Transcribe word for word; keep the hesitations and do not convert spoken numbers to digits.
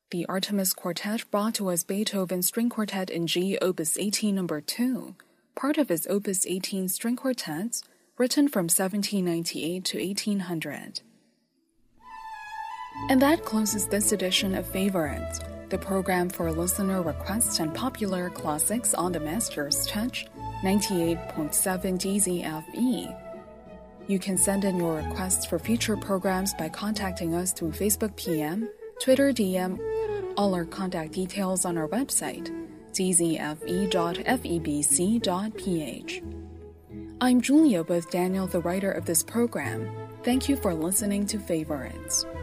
The Artemis Quartet brought to us Beethoven's String Quartet in G, Opus eighteen, number two, part of his Opus eighteen String Quartets, written from seventeen ninety-eight to eighteen hundred. And that closes this edition of Favorites, the program for listener requests and popular classics on the Master's Touch, ninety-eight point seven D Z F E. You can send in your requests for future programs by contacting us through Facebook P M, Twitter D M, all our contact details on our website, d z f e dot febc dot p h. I'm Julia with Daniel, the writer of this program. Thank you for listening to Favorites.